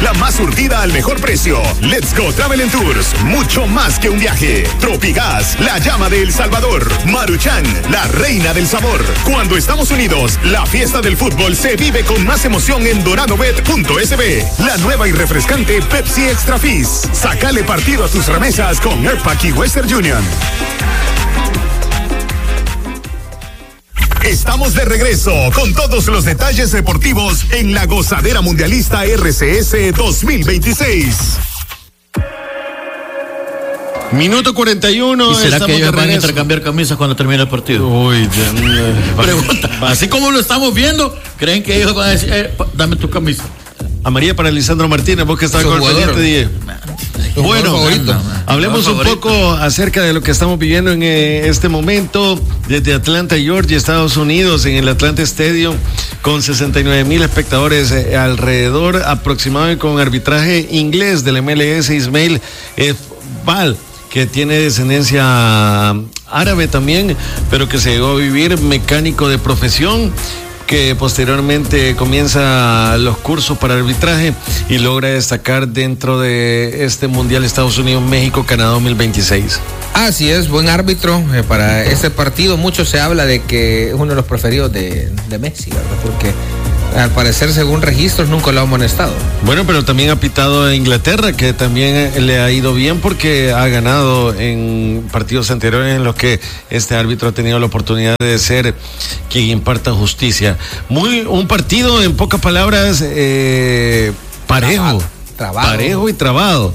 la más surtida al mejor precio. Let's Go Travel and Tours, mucho más que un viaje. Tropigas, la llama de El Salvador. Maruchan, la reina del sabor. Cuando estamos unidos, la fiesta del fútbol se vive con más emoción en doradobet.sb. La nueva y refrescante Pepsi Extra Fizz. Sácale partido a tus remesas con Airpack y Western Union. Estamos de regreso con todos los detalles deportivos en la Gozadera Mundialista RCS 2026. Minuto 41. ¿Y será que ellos van a intercambiar camisas cuando termine el partido? Uy, pregunta. Así como lo estamos viendo, ¿creen que ellos van a decir, dame tu camisa? Amarilla para Lisandro Martínez, vos que estás con el pendiente, DJ. Bueno, hablemos un poco acerca de lo que estamos viviendo en este momento desde Atlanta, Georgia, Estados Unidos, en el Atlanta Stadium, con 69,000 espectadores alrededor, aproximadamente con arbitraje inglés del MLS, Ismail Val, que tiene descendencia árabe también, pero que se llegó a vivir mecánico de profesión, que posteriormente comienza los cursos para arbitraje y logra destacar dentro de este Mundial Estados Unidos-México-Canadá 2026. Así es, buen árbitro para este partido. Mucho se habla de que es uno de los preferidos de Messi, ¿verdad? Porque al parecer, según registros, nunca lo ha amonestado. Bueno, pero también ha pitado a Inglaterra, que también le ha ido bien porque ha ganado en partidos anteriores en los que este árbitro ha tenido la oportunidad de ser quien imparta justicia. Un partido, en pocas palabras, parejo. Parejo y trabado.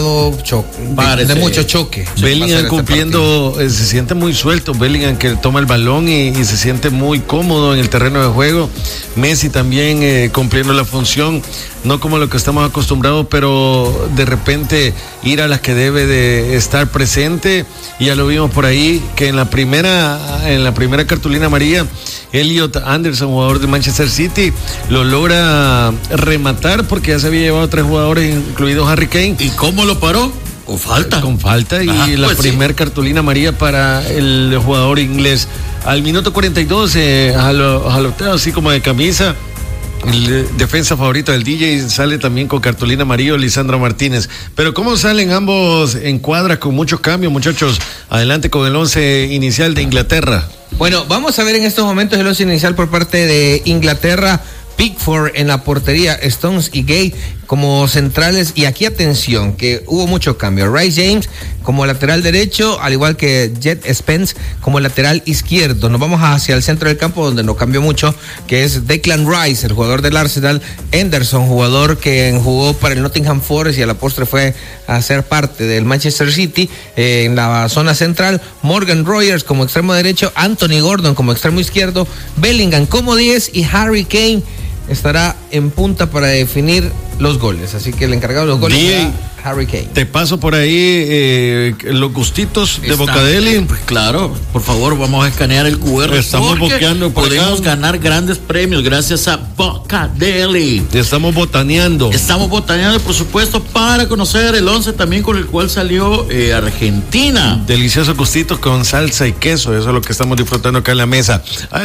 De mucho choque. Bellingham cumpliendo, se siente muy suelto. Bellingham que toma el balón y se siente muy cómodo en el terreno de juego. Messi también cumpliendo la función, no como lo que estamos acostumbrados, pero de repente ir a las que debe de estar presente. Y ya lo vimos por ahí, que en la primera cartulina amarilla, Elliot Anderson, jugador de Manchester City, lo logra rematar porque ya se había llevado 3 jugadores, incluido Harry Kane. ¿Y cómo lo paró? Con falta. Con falta. Ajá, y la primera cartulina amarilla para el jugador inglés. Al minuto 42, jaloteo así como de camisa. El defensa favorito del DJ sale también con cartulina amarillo, Lisandro Martínez. Pero ¿cómo salen ambos en cuadra con muchos cambios, muchachos? Adelante con el 11 inicial de Inglaterra. Bueno, vamos a ver en estos momentos el 11 inicial por parte de Inglaterra. Pickford en la portería, Stones y Gay como centrales, y aquí atención que hubo mucho cambio. Rice James como lateral derecho, al igual que Jet Spence como lateral izquierdo. Nos vamos hacia el centro del campo donde no cambió mucho, que es Declan Rice, el jugador del Arsenal, Henderson, jugador que jugó para el Nottingham Forest y a la postre fue a ser parte del Manchester City. En la zona central, Morgan Rogers como extremo derecho, Anthony Gordon como extremo izquierdo, Bellingham como 10 y Harry Kane estará en punta para definir los goles. Así que el encargado de los goles será Harry Kane. Te paso por ahí los gustitos de Bocadeli. Pues claro, por favor, vamos a escanear el QR. Estamos boqueando por podemos acá. ganar grandes premios gracias a Bocadeli. Estamos botaneando. Por supuesto, para conocer el 11 también con el cual salió Argentina. Deliciosos gustitos con salsa y queso. Eso es lo que estamos disfrutando acá en la mesa.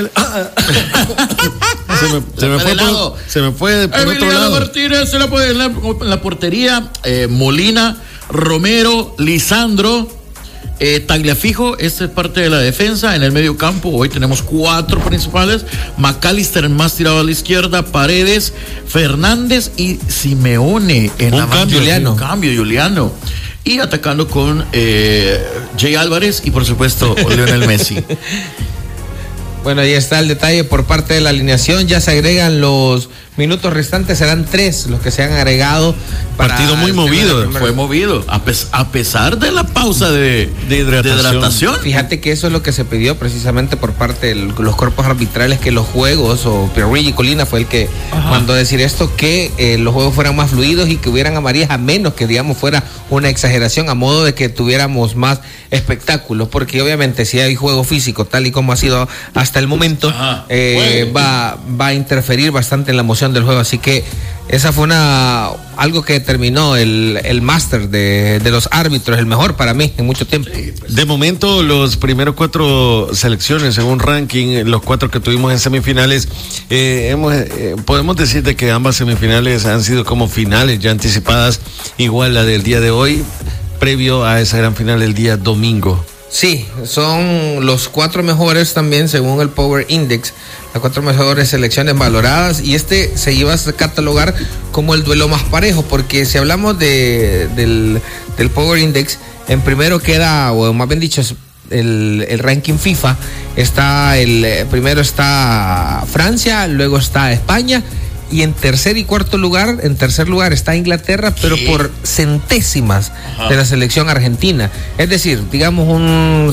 Se me fue por otro lado. Martínez se la puede en la portería. Molina, Romero, Lisandro, Tagliafico, esta es parte de la defensa. En el medio campo hoy tenemos 4 principales: McAllister más tirado a la izquierda, Paredes, Fernández y Simeone en la cambio, Juliano. Y atacando con Jay Álvarez y por supuesto Lionel Messi. Bueno, ahí está el detalle por parte de la alineación. Ya se agregan los minutos restantes, serán 3 los que se han agregado. Partido muy movido. Fue movido, a pesar de la pausa de hidratación. Fíjate que eso es lo que se pidió precisamente por parte de los cuerpos arbitrales, que los juegos, o Pierluigi Colina fue el que mandó decir esto, que los juegos fueran más fluidos y que hubieran amarillas, a menos que digamos fuera una exageración, a modo de que tuviéramos más espectáculos, porque obviamente si hay juego físico tal y como ha sido hasta el momento, va a interferir bastante en la emoción definición del juego. Así que esa fue algo que determinó el máster de los árbitros, el mejor para mí en mucho tiempo. De momento, los primeros 4 selecciones, según ranking, los 4 que tuvimos en semifinales, podemos decir de que ambas semifinales han sido como finales ya anticipadas, igual la del día de hoy, previo a esa gran final el día domingo. Sí, son los 4 mejores también según el Power Index, las 4 mejores selecciones valoradas, y se iba a catalogar como el duelo más parejo, porque si hablamos del Power Index, en primero queda, o más bien dicho, el ranking FIFA, primero está Francia, luego está España, y en tercer lugar está Inglaterra, pero por centésimas de la selección argentina. Es decir, digamos un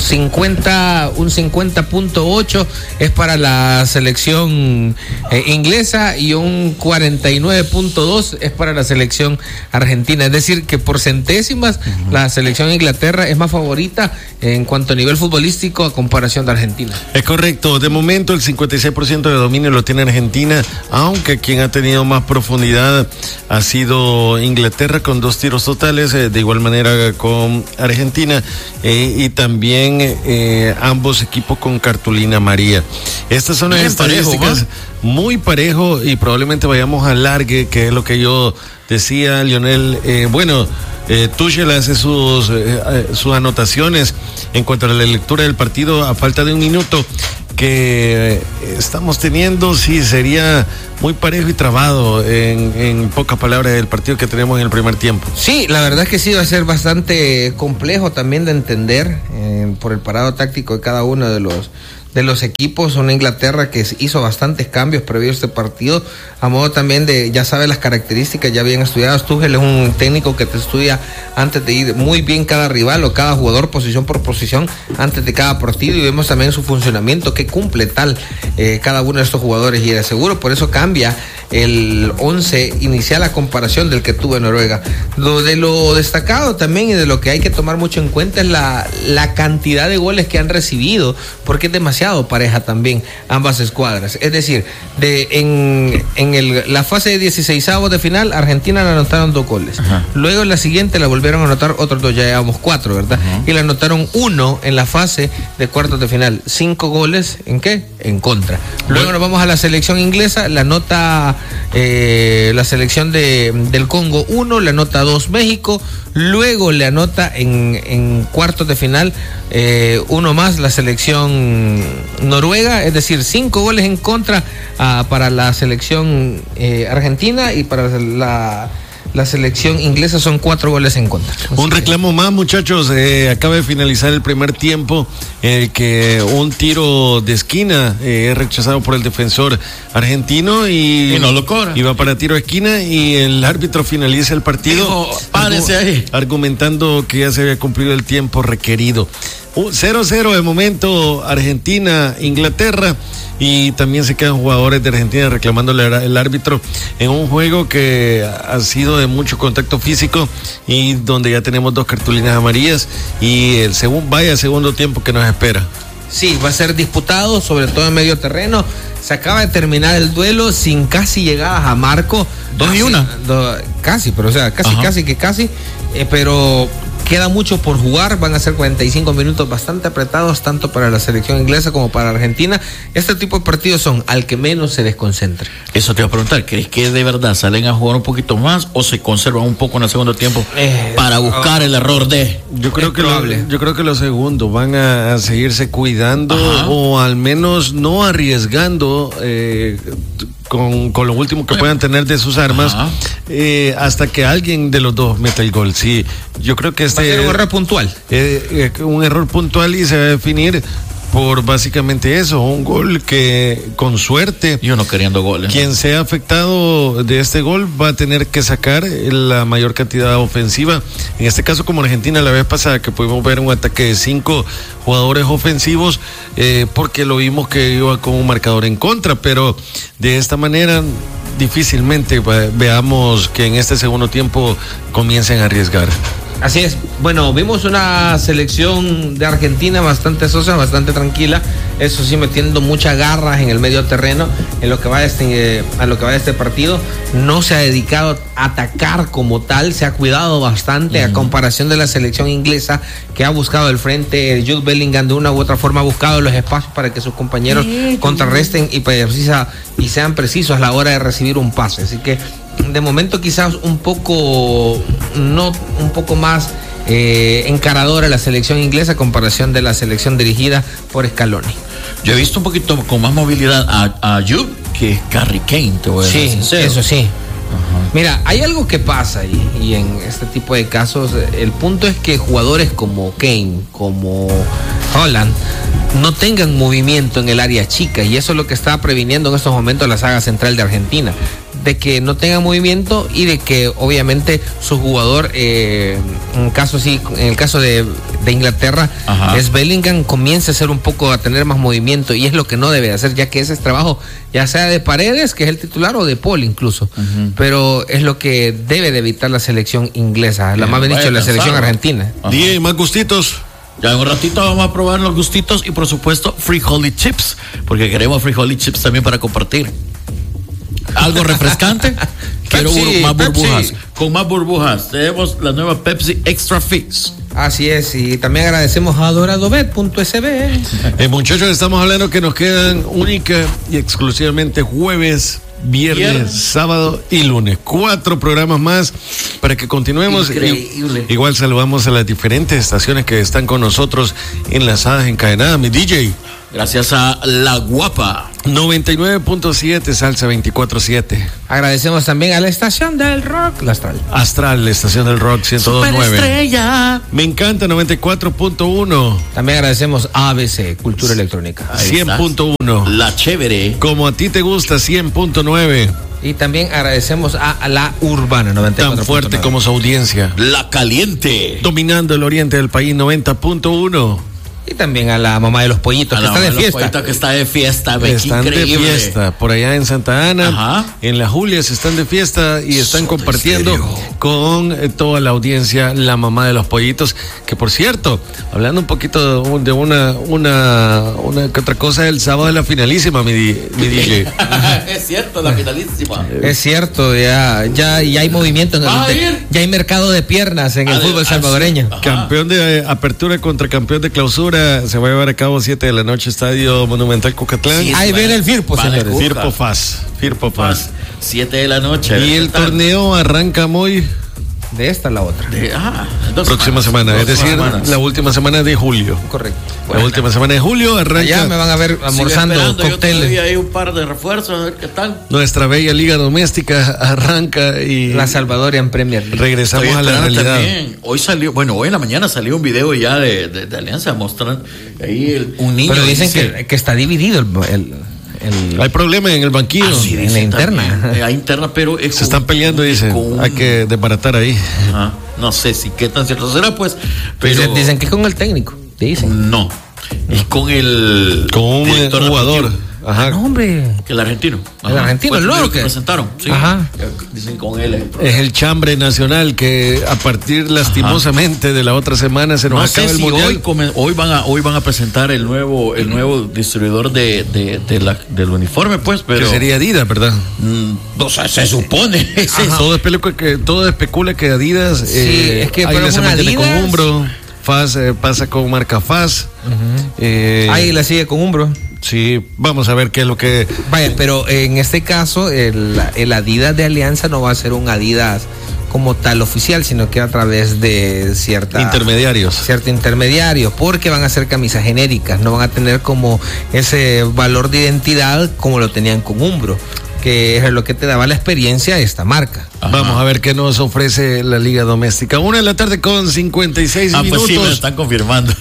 50.8 es para la selección inglesa y un 49.2 es para la selección argentina. Es decir, que por centésimas la selección Inglaterra es más favorita en cuanto a nivel futbolístico a comparación de Argentina. Es correcto. De momento el 56% de dominio lo tiene Argentina, aunque quien ha tenido más profundidad ha sido Inglaterra con 2 tiros totales, de igual manera con Argentina, y también ambos equipos con cartulina amarilla. Estas son las estadísticas, muy parejo, y probablemente vayamos a largue, que es lo que yo decía, Lionel. Tuchel hace sus anotaciones en cuanto a la lectura del partido a falta de un minuto que estamos teniendo. Sí, sería muy parejo y trabado en pocas palabras el partido que tenemos en el primer tiempo. Sí, la verdad es que sí va a ser bastante complejo también de entender por el parado táctico de cada uno de los equipos. Una Inglaterra que hizo bastantes cambios previo a este partido, a modo también ya sabe las características ya bien estudiadas. Tuchel es un técnico que te estudia antes de ir muy bien cada rival o cada jugador posición por posición antes de cada partido, y vemos también su funcionamiento, que cumple cada uno de estos jugadores, y de seguro por eso cambia el 11 inicial a comparación del que tuvo en Noruega. Lo destacado también y de lo que hay que tomar mucho en cuenta es la cantidad de goles que han recibido, porque es demasiado pareja también ambas escuadras. Es decir, en la fase de 16avos de final, Argentina le anotaron 2 goles. Luego en la siguiente la volvieron a anotar otros 2, ya llevamos 4, ¿verdad? Y le anotaron 1 en la fase de cuartos de final. 5 goles, ¿en qué? En contra. Luego nos vamos a la selección inglesa, la nota la selección del Congo 1, le anota 2 México, luego le anota en cuartos de final 1 más la selección Noruega, es decir, 5 goles en contra para la selección argentina, y para la selección inglesa son 4 goles en contra. Un reclamo más, muchachos. Acaba de finalizar el primer tiempo, que un tiro de esquina es rechazado por el defensor argentino y no lo cobra. Y va para tiro de esquina, y el árbitro finaliza el partido argumentando que ya se había cumplido el tiempo requerido. 0-0 de momento, Argentina-Inglaterra, y también se quedan jugadores de Argentina reclamándole al árbitro en un juego que ha sido de mucho contacto físico y donde ya tenemos 2 cartulinas amarillas, y el segundo tiempo que nos espera. Sí, va a ser disputado, sobre todo en medio terreno. Se acaba de terminar el duelo sin casi llegadas a marco. 2-1. Casi, pero o sea, casi, pero queda mucho por jugar. Van a ser 45 minutos bastante apretados, tanto para la selección inglesa como para Argentina. Este tipo de partidos son al que menos se desconcentre. Eso te iba a preguntar, ¿crees que de verdad salen a jugar un poquito más o se conservan un poco en el segundo tiempo para buscar el error de? Yo creo que los segundos van a seguirse cuidando, o al menos no arriesgando con lo último que puedan tener de sus armas, hasta que alguien de los dos meta el gol. Sí, yo creo que va a ser un error puntual. Un error puntual, y se va a definir por básicamente eso, un gol que con suerte, yo no queriendo goles, quien sea afectado de este gol va a tener que sacar la mayor cantidad ofensiva. En este caso, como Argentina la vez pasada, que pudimos ver un ataque de 5 jugadores ofensivos, porque lo vimos que iba con un marcador en contra, pero de esta manera difícilmente veamos que en este segundo tiempo comiencen a arriesgar. Así es. Bueno, vimos una selección de Argentina bastante sosa, bastante tranquila. Eso sí, metiendo muchas garras en el medio terreno en lo que va a este partido. No se ha dedicado a atacar como tal, se ha cuidado bastante a comparación de la selección inglesa, que ha buscado el frente. Jude Bellingham de una u otra forma ha buscado los espacios para que sus compañeros contrarresten y sean precisos a la hora de recibir un pase. Así que de momento quizás un poco más encaradora la selección inglesa a comparación de la selección dirigida por Scaloni. Yo he visto un poquito con más movilidad a Jude que Harry Kane, te voy a decir sincero. Eso sí. Mira, hay algo que pasa y en este tipo de casos el punto es que jugadores como Kane, como Haaland, no tengan movimiento en el área chica, y eso es lo que está previniendo en estos momentos la saga central de Argentina, de que no tengan movimiento y de que obviamente su jugador, en el caso de Inglaterra, es Bellingham, comience a tener más movimiento, y es lo que no debe hacer, ya que ese es trabajo ya sea de Paredes, que es el titular, o de Paul incluso, pero es lo que debe de evitar la selección inglesa, más bien dicho, la selección argentina. Die, más gustitos. Ya en un ratito vamos a probar los gustitos y por supuesto Frijoli Chips, porque queremos Frijoli Chips también para compartir. Algo refrescante. Quiero más burbujas. Con más burbujas tenemos la nueva Pepsi Extra Fix. Así es, y también agradecemos a doradobet.sb. Muchachos, estamos hablando que nos quedan única y exclusivamente jueves, viernes, sábado y lunes. 4 programas más para que continuemos. Increíble. Igual saludamos a las diferentes estaciones que están con nosotros enlazadas, encadenadas. Mi DJ. Gracias a La Guapa. 99.7 Salsa 24/7. Agradecemos también a la estación del rock, la Astral. Astral, la estación del rock 102.9. Me encanta 94.1. También agradecemos a ABC, Cultura Electrónica. 100.1. La Chévere. Como a ti te gusta, 100.9. Y también agradecemos a La Urbana 94.9. Tan fuerte como su audiencia. La Caliente. Dominando el oriente del país 90.1. Y también a la mamá de los pollitos, que está de fiesta. Que está de fiesta, están increíble. De fiesta. Por allá en Santa Ana, en la Julia, se están de fiesta y están compartiendo con toda la audiencia la mamá de los pollitos. Que por cierto, hablando un poquito de una que otra cosa, el sábado de la finalísima, mi DJ. Es cierto, la finalísima. Es cierto, ya hay movimiento en ya hay mercado de piernas en el fútbol salvadoreño. Campeón de apertura contra campeón de clausura. Se va a llevar a cabo 7 de la noche, Estadio Monumental Cucatlán. Sí, ahí viene el Firpo, señores. Firpo Faz. 7 de la noche. Y el torneo arranca muy... De esta a la otra. Próxima semana, es decir, la última semana de julio. Correcto. La última semana de julio arranca. Ya me van a ver almorzando cócteles. Yo hay un par de refuerzos, a ver qué tal. Nuestra bella liga doméstica arranca y... La Salvadorian Premier League. Regresamos a la realidad. También. Hoy en la mañana salió un video ya de Alianza mostrando ahí un niño. Pero dicen que está dividido hay problemas en el banquillo. Sí, en la interna. Hay interna, pero se están peleando, dicen. Hay que desbaratar ahí. No sé si qué tan cierto será, pues. Pero dicen que es con el técnico. Dicen. No. Es con un jugador. Ajá. No, hombre. Que el argentino. El argentino, el loro que presentaron. Sí. Ajá. Dicen con él. Es el chambre nacional que a partir lastimosamente de la otra semana se nos acaba el mundial. Hoy van a presentar el nuevo distribuidor del uniforme, pues, pero que sería Adidas, ¿verdad? O sea, se supone. Todo especula que Adidas es que Águila se mantiene con Umbro. Faz pasa con marca Faz. Águila sigue con Umbro. Sí, vamos a ver qué es lo que... Vaya, pero en este caso el Adidas de Alianza no va a ser un Adidas como tal oficial, sino que a través de cierto intermediario, porque van a ser camisas genéricas, no van a tener como ese valor de identidad como lo tenían con Umbro, que es lo que te daba la experiencia de esta marca. Vamos a ver qué nos ofrece la Liga Doméstica. 1:00 con 56 minutos. Pues sí, me lo están confirmando.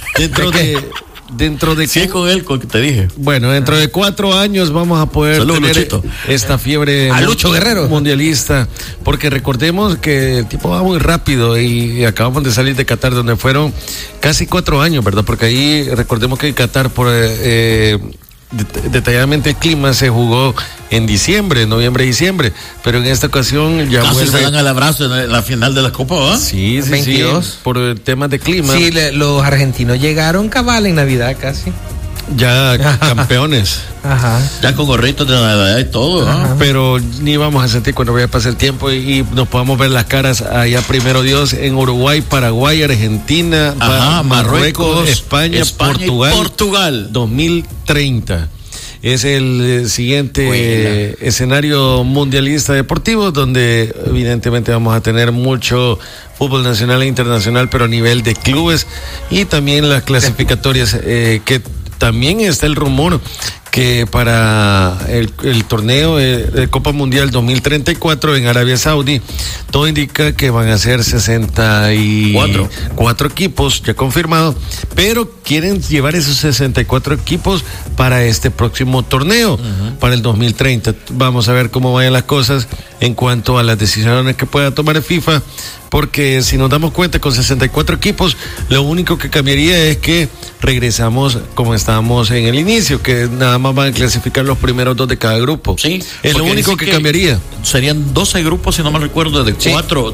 Dentro de sí, con él, con que te dije. Bueno, dentro de 4 años vamos a poder tener Luchito. Esta fiebre a Lucho Guerrero mundialista, porque recordemos que el tipo va muy rápido y acabamos de salir de Qatar, donde fueron casi 4 años, ¿verdad? Porque ahí recordemos que Qatar detalladamente el clima se jugó en diciembre, noviembre, diciembre, pero en esta ocasión ya casi se dan el abrazo en la final de la Copa, ¿verdad? Sí, 22. Sí, por temas de clima. Sí, los argentinos llegaron cabal en Navidad casi. Ya campeones. Ajá. Ya con gorritos de Navidad y todo, ¿no? Pero ni vamos a sentir cuando vaya a pasar el tiempo y nos podamos ver las caras allá, primero Dios, en Uruguay, Paraguay, Argentina, Marruecos, España, Portugal 2030. Es el siguiente escenario mundialista deportivo, donde evidentemente vamos a tener mucho fútbol nacional e internacional, pero a nivel de clubes, y también las clasificatorias, que también está el rumor que para el torneo de Copa Mundial 2034 en Arabia Saudí, todo indica que van a ser 64 equipos ya confirmados, pero quieren llevar esos 64 equipos para este próximo torneo, para el 2030. Vamos a ver cómo vayan las cosas en cuanto a las decisiones que pueda tomar el FIFA, porque si nos damos cuenta, con 64 equipos, lo único que cambiaría es que regresamos como estábamos en el inicio, que nada más van a clasificar los primeros 2 de cada grupo. Sí, es lo único que cambiaría. Serían 12 grupos, si no me recuerdo, de cuatro,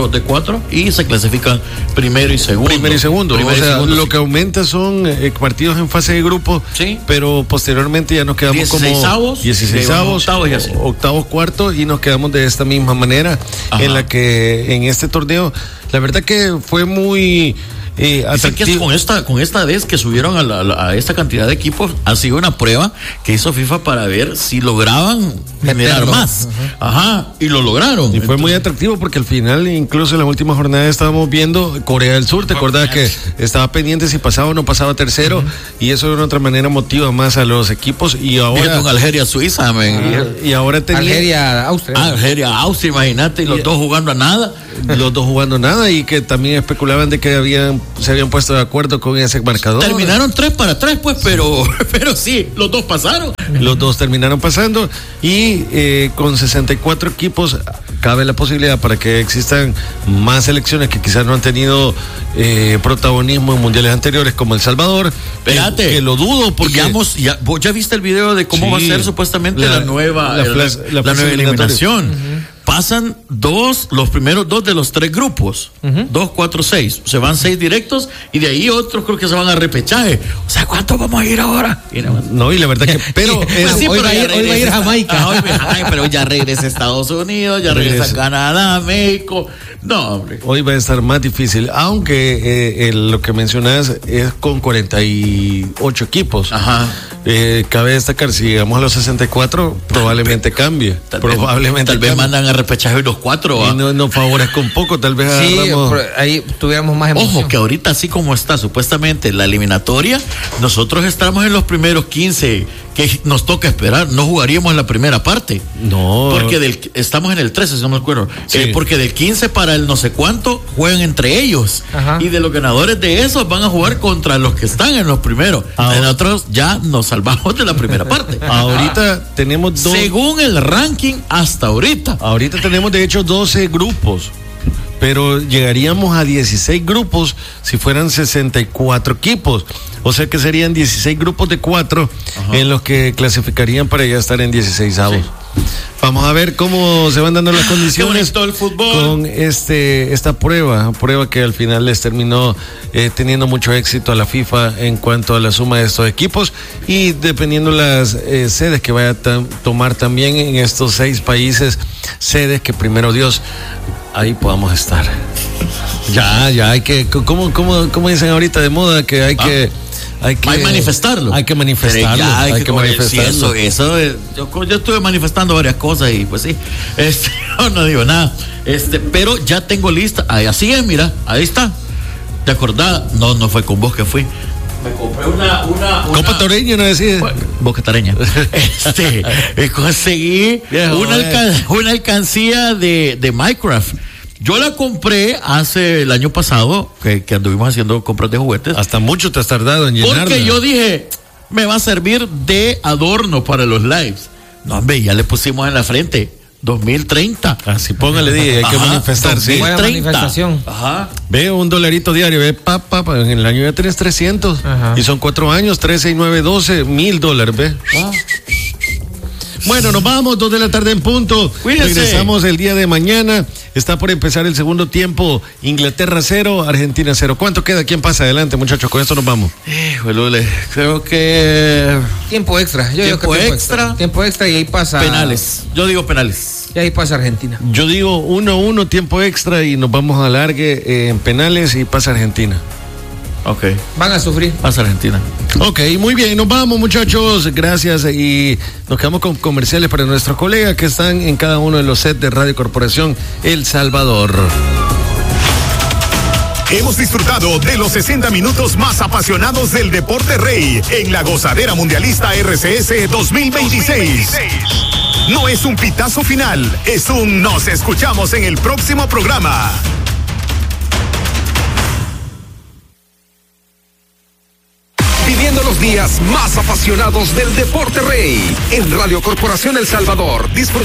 y se clasifican primero y segundo. Lo que aumenta son partidos en fase de grupo, pero posteriormente ya nos quedamos 16avos, octavos, cuartos, y nos quedamos de esta misma manera. Ajá. En la que en este torneo, la verdad que fue muy atractivo. Que con esta vez que subieron a esta cantidad de equipos, ha sido una prueba que hizo FIFA para ver si lograban generar más. Ajá, y lo lograron. Y fue muy atractivo, porque al final, incluso en la última jornada, estábamos viendo Corea del Sur. ¿Te acordás que estaba pendiente si pasaba o no pasaba tercero? Y eso de una otra manera motiva más a los equipos. Y ahora con Algeria, Suiza, y ahora Algeria, Austria, imagínate, y los dos jugando a nada. Y que también especulaban de que se habían puesto de acuerdo con ese marcador. Terminaron 3-3, pues, pero sí, los dos pasaron. Los dos terminaron pasando, y con 64 equipos cabe la posibilidad para que existan más selecciones que quizás no han tenido protagonismo en mundiales anteriores, como El Salvador. Espérate, que lo dudo, porque vos ya viste el video de cómo va a ser supuestamente la nueva eliminación. Pasan los primeros 2 de los 3 grupos, 2, 4, 6, se van 6 directos, y de ahí otros creo que se van a repechaje. O sea, ¿cuántos vamos a ir ahora? No, y la verdad que, pero hoy va a ir a Jamaica. Pero ya regresa a Estados Unidos, ya regresa a Canadá, México. No, hombre. Hoy va a estar más difícil, aunque lo que mencionas es con 48 equipos. Ajá. Cabe destacar, si llegamos a los 64, probablemente cambie. Tal vez mandan a repechaje los 4. Y no favorezca un poco, tal vez ahí tuviéramos más emoción. Ojo, que ahorita, así como está supuestamente la eliminatoria, nosotros estamos en los primeros 15 que nos toca esperar. No jugaríamos en la primera parte. No. Porque estamos en el 13, si no me acuerdo. Sí. Porque del 15 para el no sé cuánto juegan entre ellos. Ajá. Y de los ganadores de esos van a jugar contra los que están en los primeros. Nosotros ya nos salvamos de la primera parte. Ahorita tenemos según el ranking hasta ahorita. Ahorita tenemos de hecho 12 grupos, pero llegaríamos a 16 grupos si fueran 64 equipos. O sea que serían 16 grupos de 4 en los que clasificarían para ya estar en 16avos. Sí. Vamos a ver cómo se van dando las condiciones el fútbol con esta prueba que al final les terminó teniendo mucho éxito a la FIFA en cuanto a la suma de estos equipos, y dependiendo las sedes que vaya a tomar también en estos 6 países, sedes que primero Dios ahí podamos estar. Ya hay que, como dicen ahorita de moda, que hay que manifestarlo. Hay que manifestarlo. Hay que manifestarlo. Eso yo estuve manifestando varias cosas y pues sí. No digo nada. Pero ya tengo lista. Así es, mira, ahí está. ¿Te acordás? No fue con vos que fui. Me compré una Copa Toreña, ¿no decís? Boca Tareña. Conseguí una alcancía de Minecraft. Yo la compré el año pasado, que anduvimos haciendo compras de juguetes. Hasta mucho te has tardado en llenarla. Porque yo dije, me va a servir de adorno para los lives. No, hombre, ya le pusimos en la frente 2030. Así póngale, dije, hay que manifestarse. Buena manifestación. Ajá. Ve $1 diario, ve, en el año ya tenés 300. Ajá. Y son 4 años, 3, 6, 9, 12, $1,000, ve. Bueno, nos vamos, 2 de la tarde en punto. Cuídense. Regresamos el día de mañana. Está por empezar el segundo tiempo. Inglaterra 0, Argentina 0. ¿Cuánto queda? ¿Quién pasa adelante, muchachos? Con esto nos vamos. Híjole, creo que... Tiempo extra. Yo digo que tiempo extra y ahí pasa... Penales. Yo digo penales. Y ahí pasa Argentina. Yo digo 1-1, tiempo extra y nos vamos a alargue en penales y pasa Argentina. Ok. Van a sufrir. Pasa Argentina. Ok, muy bien, nos vamos, muchachos. Gracias y nos quedamos con comerciales para nuestros colegas que están en cada uno de los sets de Radio Corporación El Salvador. Hemos disfrutado de los 60 minutos más apasionados del deporte rey en la gozadera mundialista RCS 2026. No es un pitazo final, es un nos escuchamos en el próximo programa. Viviendo los días más apasionados del deporte rey en Radio Corporación El Salvador.